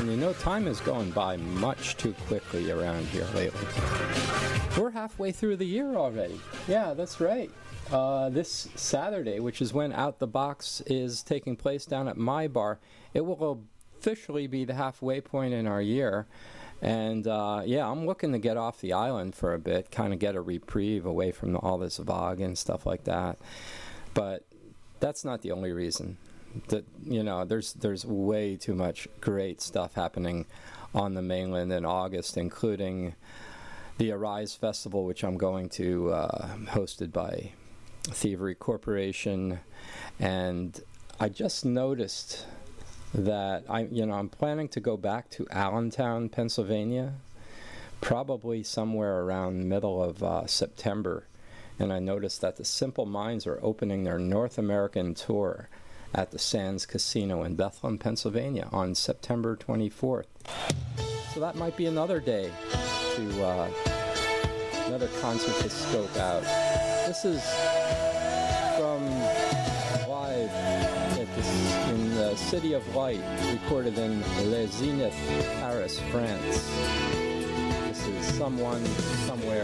And you know, time is going by much too quickly around here lately. We're halfway through the year already. Yeah, that's right. This Saturday, which is when Out the Box is taking place down at my bar, it will officially be the halfway point in our year. And yeah, I'm looking to get off the island for a bit, kind of get a reprieve away from all this VOG and stuff like that. But that's not the only reason. That, you know, there's way too much great stuff happening on the mainland in August, including the Arise Festival, which I'm going to, hosted by Thievery Corporation. And I just noticed that I'm planning to go back to Allentown, Pennsylvania, probably somewhere around middle of September. And I noticed that the Simple Minds are opening their North American tour at the Sands Casino in Bethlehem, Pennsylvania on September 24th. So that might be another day to, another concert to scope out. This is from live in the City of Light, recorded in Les Zénith, Paris, France. This is Someone, Somewhere.